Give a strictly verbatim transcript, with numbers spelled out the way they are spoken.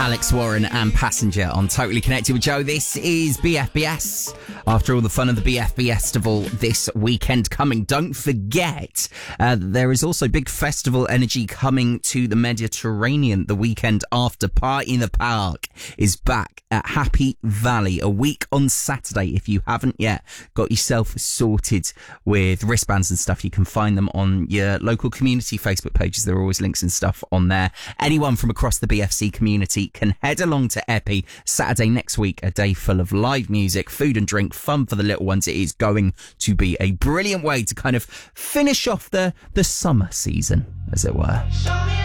Alex Warren and Passenger on Totally Connected with Joe. This is B F B S. After all the fun of the B F B Festival this weekend coming, don't forget uh, there is also big festival energy coming to the Mediterranean the weekend after. Party in the Park is back at Happy Valley a week on Saturday. If you haven't yet got yourself sorted with wristbands and stuff, you can find them on your local community Facebook pages. There are always links and stuff on there. Anyone from across the B F C community can head along to Epi Saturday next week, a day full of live music, food and drink, fun for the little ones. It is going to be a brilliant way to kind of finish off the, the summer season, as it were.